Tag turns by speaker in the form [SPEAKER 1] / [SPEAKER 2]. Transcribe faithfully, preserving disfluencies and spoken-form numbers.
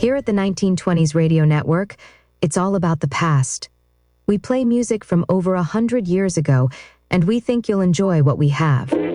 [SPEAKER 1] Here at the nineteen twenties Radio Network, it's all about the past. We play music from over a hundred years ago, and we think you'll enjoy what we have.